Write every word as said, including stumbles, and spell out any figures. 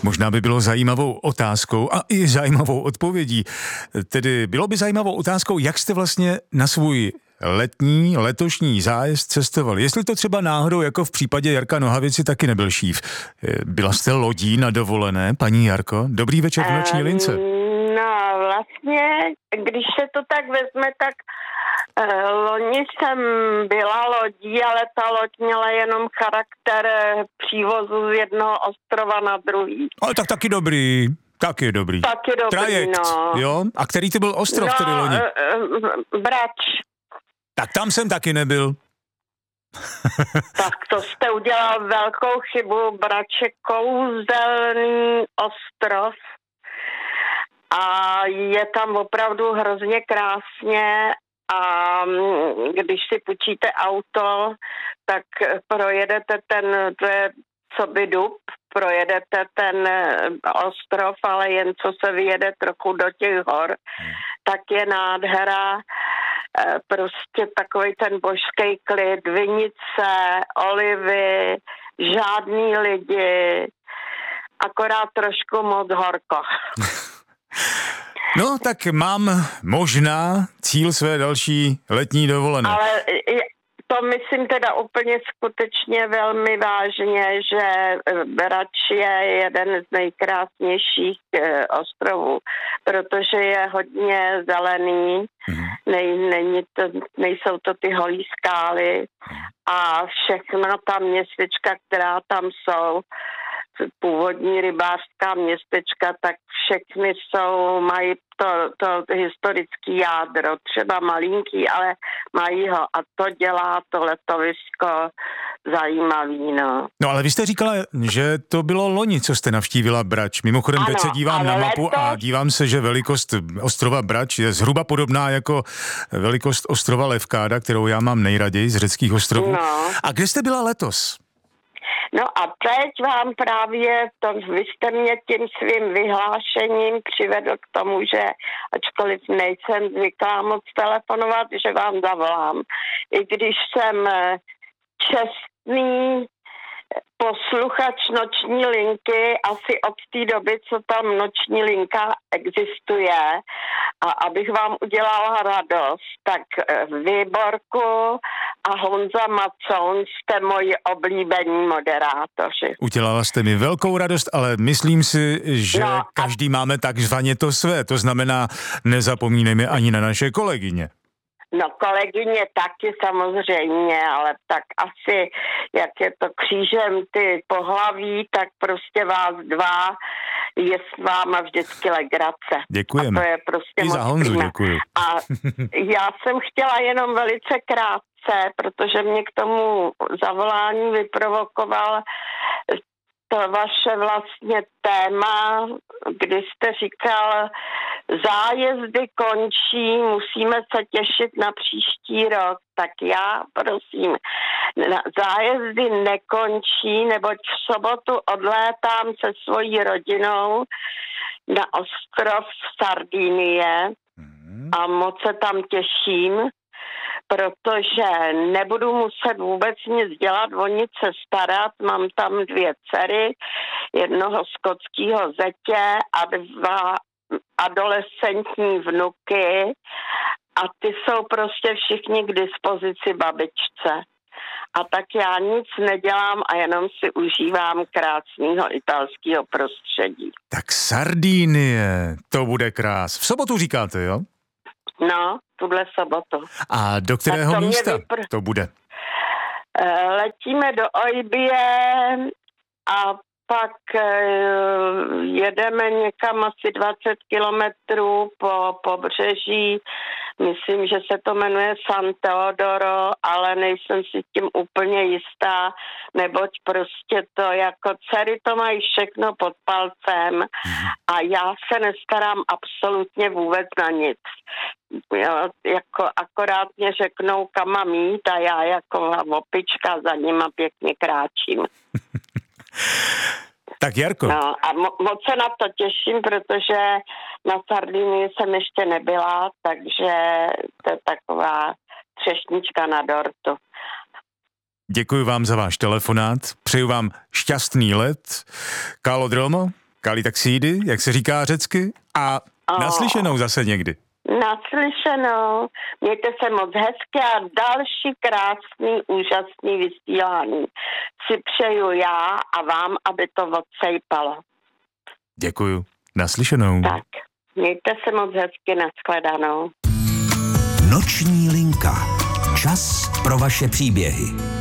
Možná by bylo zajímavou otázkou a i zajímavou odpovědí. Tedy bylo by zajímavou otázkou, jak jste vlastně na svůj letní, letošní zájezd cestovali. Jestli to třeba náhodou, jako v případě Jarka Nohavici, taky nebyl šíf. Byla jste lodí na dovolené, paní Jarko? Dobrý večer v Noční lince. No vlastně, když se to tak vezme, tak uh, loni jsem byla lodí, ale ta loď měla jenom charakter přívozu z jednoho ostrova na druhý. Ale tak taky dobrý. Taky dobrý. Taky dobrý, Trajekt, no. Jo? A který to byl ostrov, no, který loni? Uh, uh, Brač. Tak tam jsem taky nebyl. Tak to jste udělal velkou chybu. Brač je kouzelný ostrov a je tam opravdu hrozně krásně a když si půjčíte auto, tak projedete ten, to je co by dub, projedete ten ostrov, ale jen co se vyjede trochu do těch hor, tak je nádhera. Prostě takový ten božský klid, vinice, olivy, žádný lidi, akorát trošku moc horko. No, tak mám možná cíl své další letní dovolené. Ale to myslím teda úplně skutečně velmi vážně, že Brač je jeden z nejkrásnějších ostrovů, protože je hodně zelený, mm. Nej, není to, nejsou to ty holí skály a všechna ta městečka, která tam jsou, původní rybářská městečka, tak všechny jsou, mají to, to historické jádro, třeba malinký, ale mají ho a to dělá to letovisko zajímavý, no. No ale vy jste říkala, že to bylo loni, co jste navštívila Brač. Mimochodem, ano, teď se dívám na mapu letos... a dívám se, že velikost ostrova Brač je zhruba podobná jako velikost ostrova Levkáda, kterou já mám nejraději z řeckých ostrovů. No. A kde jste byla letos? No a teď vám právě, to, vy jste mě tím svým vyhlášením přivedl k tomu, že ačkoliv nejsem zvyklá moc telefonovat, že vám zavolám. I když jsem čestný posluchač Noční linky asi od té doby, co tam Noční linka existuje, a abych vám udělala radost, tak Výborku a Honza Macoun jste moji oblíbení moderátoři. Udělala jste mi velkou radost, ale myslím si, že no, každý a... máme takzvaně to své, to znamená, nezapomínejme ani na naše kolegyně. No kolegyně taky samozřejmě, ale tak asi, jak je to křížem ty pohlaví, tak prostě vás dva je s váma vždycky legrace. Děkujeme. A to je prostě i za Honzu děkuju. A já jsem chtěla jenom velice krátce, protože mě k tomu zavolání vyprovokoval to vaše vlastně téma, kdy jste říkal, zájezdy končí, musíme se těšit na příští rok. Tak já, prosím, zájezdy nekončí, neboť v sobotu odlétám se svojí rodinou na ostrov Sardinie a moc se tam těším, protože nebudu muset vůbec nic dělat, o nic se starat. Mám tam dvě dcery, jednoho skotského zetě a dva adolescentní vnuky a ty jsou prostě všichni k dispozici babičce. A tak já nic nedělám a jenom si užívám krásného italského prostředí. Tak Sardinie, to bude krás. V sobotu říkáte, jo? No, tuhle sobotu. A do kterého to místa vypr... to bude? Letíme do Oibie a pak jedeme někam asi dvacet kilometrů po pobřeží. Myslím, že se to jmenuje San Teodoro, ale nejsem si tím úplně jistá, neboť prostě to jako dcery to mají všechno pod palcem a já se nestarám absolutně vůbec na nic. Jo, jako akorát mě řeknou, kam mám jít a já jako opička za nima pěkně kráčím. Tak Jarko. No a mo- moc se na to těším, protože na Sardinii jsem ještě nebyla, takže to je taková třešnička na dortu. Děkuji vám za váš telefonát, přeju vám šťastný let. Kálodromo, Kalitaxídy, jak se říká řecky, a Oh. naslyšenou zase někdy. Naslyšenou. Mějte se moc hezky a další krásný, úžasný vysílání si přeju já a vám, aby to odsejpalo. Děkuju. Naslyšenou. Tak, mějte se moc hezky, nashledanou. Noční linka. Čas pro vaše příběhy.